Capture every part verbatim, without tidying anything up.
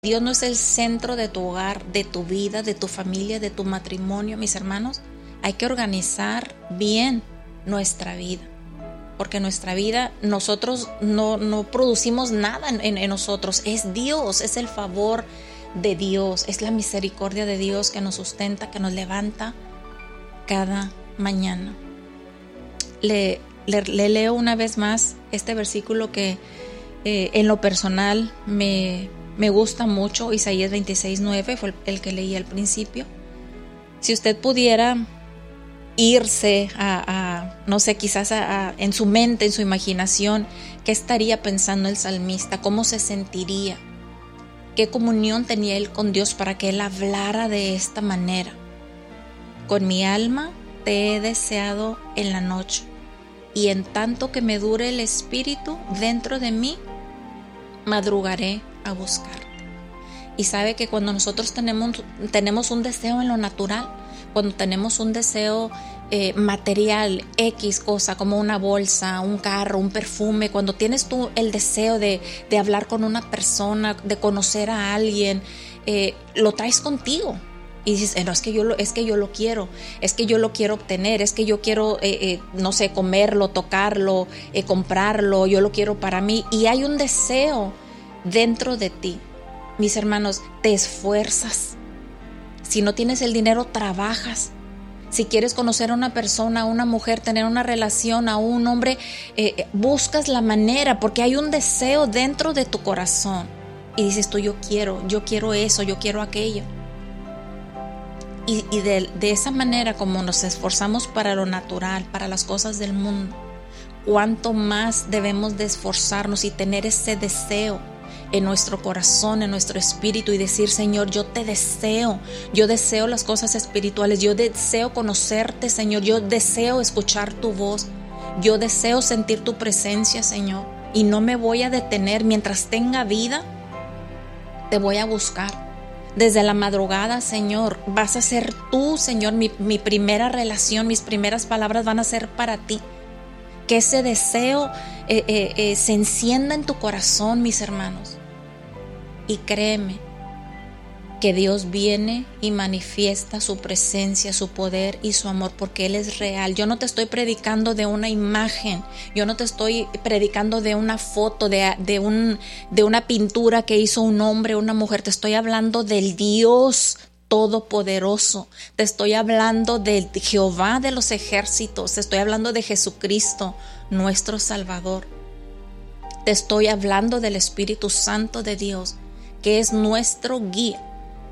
Dios no es el centro de tu hogar, de tu vida, de tu familia, de tu matrimonio, mis hermanos, hay que organizar bien nuestra vida. Porque nuestra vida, nosotros no, no producimos nada en, en, en nosotros. Es Dios, es el favor de Dios, es la misericordia de Dios que nos sustenta, que nos levanta cada mañana. Le, le, le leo una vez más este versículo que eh, en lo personal me, me gusta mucho. Isaías veintiséis nueve fue el, el que leí al principio. Si usted pudiera irse a, a no sé, quizás a, a, en su mente, en su imaginación, ¿qué estaría pensando el salmista? ¿Cómo se sentiría? ¿Qué comunión tenía él con Dios para que él hablara de esta manera? Con mi alma te he deseado en la noche, y en tanto que me dure el espíritu dentro de mí, madrugaré a buscarte. Y sabe que cuando nosotros tenemos, tenemos un deseo en lo natural, cuando tenemos un deseo eh, material, X cosa, como una bolsa, un carro, un perfume, cuando tienes tú el deseo de, de hablar con una persona, de conocer a alguien, eh, lo traes contigo. Y dices, eh, no, es que yo lo, es que yo lo quiero, es que yo lo quiero obtener, es que yo quiero, eh, eh, no sé, comerlo, tocarlo, eh, comprarlo, yo lo quiero para mí. Y hay un deseo dentro de ti. Mis hermanos, te esfuerzas. Si no tienes el dinero, trabajas. Si quieres conocer a una persona, a una mujer, tener una relación, a un hombre, eh, buscas la manera, porque hay un deseo dentro de tu corazón. Y dices tú, yo quiero, yo quiero eso, yo quiero aquello. Y, y de, de esa manera, como nos esforzamos para lo natural, para las cosas del mundo, cuánto más debemos de esforzarnos y tener ese deseo en nuestro corazón, en nuestro espíritu, y decir, Señor, yo te deseo, yo deseo las cosas espirituales, yo deseo conocerte, Señor, yo deseo escuchar tu voz, yo deseo sentir tu presencia, Señor, y no me voy a detener. Mientras tenga vida, te voy a buscar. Desde la madrugada, Señor, vas a ser tú, Señor, mi, mi primera relación, mis primeras palabras van a ser para ti. Que ese deseo eh, eh, eh, se encienda en tu corazón, mis hermanos. Y créeme que Dios viene y manifiesta su presencia, su poder y su amor, porque Él es real. Yo no te estoy predicando de una imagen, yo no te estoy predicando de una foto, de, de, un, de una pintura que hizo un hombre o una mujer. Te estoy hablando del Dios Todopoderoso. Te estoy hablando de Jehová de los ejércitos. Te estoy hablando de Jesucristo, nuestro Salvador. Te estoy hablando del Espíritu Santo de Dios, que es nuestro guía.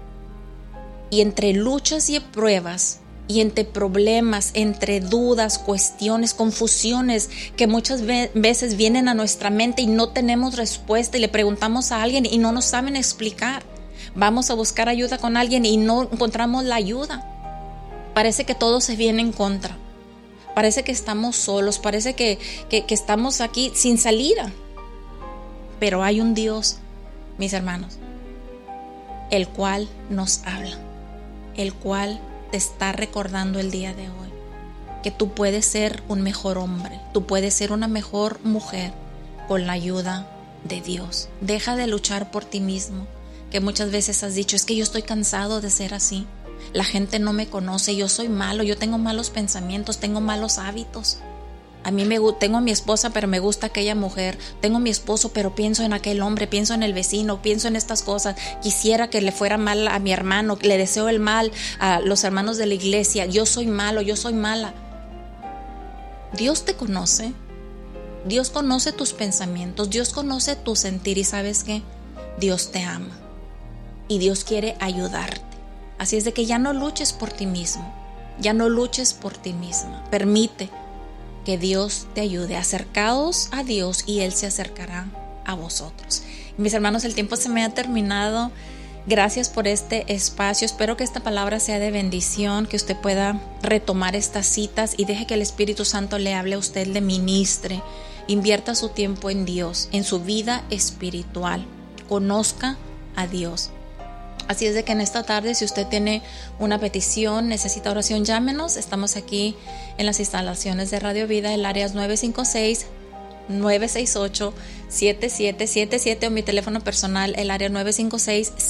Y entre luchas y pruebas, y entre problemas, entre dudas, cuestiones, confusiones que muchas veces vienen a nuestra mente y no tenemos respuesta, y le preguntamos a alguien y no nos saben explicar. Vamos a buscar ayuda con alguien y no encontramos la ayuda. Parece que todo se viene en contra. Parece que estamos solos, parece que, que, que estamos aquí sin salida. Pero hay un Dios, mis hermanos, el cual nos habla, el cual te está recordando el día de hoy que tú puedes ser un mejor hombre, tú puedes ser una mejor mujer con la ayuda de Dios. Deja de luchar por ti mismo, que muchas veces has dicho, es que yo estoy cansado de ser así, la gente no me conoce, yo soy malo, yo tengo malos pensamientos, tengo malos hábitos. A mí me tengo a mi esposa, pero me gusta aquella mujer. Tengo a mi esposo, pero pienso en aquel hombre, pienso en el vecino, pienso en estas cosas. Quisiera que le fuera mal a mi hermano, le deseo el mal a los hermanos de la iglesia. Yo soy malo, yo soy mala. Dios te conoce. Dios conoce tus pensamientos, Dios conoce tu sentir, y ¿sabes qué? Dios te ama y Dios quiere ayudarte. Así es de que ya no luches por ti mismo, ya no luches por ti misma. Permite que Dios te ayude. Acercaos a Dios y Él se acercará a vosotros. Y mis hermanos, el tiempo se me ha terminado. Gracias por este espacio. Espero que esta palabra sea de bendición, que usted pueda retomar estas citas y deje que el Espíritu Santo le hable a usted, le ministre. Invierta su tiempo en Dios, en su vida espiritual. Conozca a Dios. Así es de que en esta tarde, si usted tiene una petición, necesita oración, llámenos. Estamos aquí en las instalaciones de Radio Vida, el área nueve cinco seis, nueve seis ocho, siete siete siete siete o mi teléfono personal, el área nueve cinco seis,